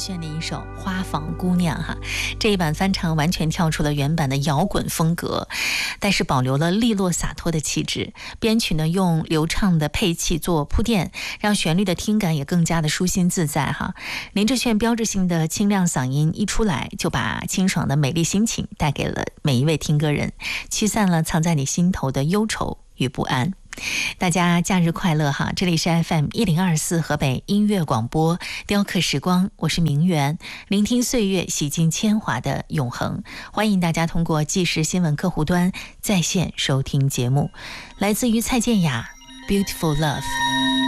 炫的一首《花房姑娘》哈，这一版翻唱完全跳出了原版的摇滚风格，但是保留了利落洒脱的气质。编曲呢用流畅的配器做铺垫，让旋律的听感也更加的舒心自在哈。林志炫标志性的清亮嗓音一出来，就把清爽的美丽心情带给了每一位听歌人，驱散了藏在你心头的忧愁与不安。大家假日快乐哈！这里是 FM1024 河北音乐广播，雕刻时光，我是明媛，聆听岁月，洗尽铅华的永恒。欢迎大家通过即时新闻客户端在线收听节目，来自于蔡健雅 Beautiful Love。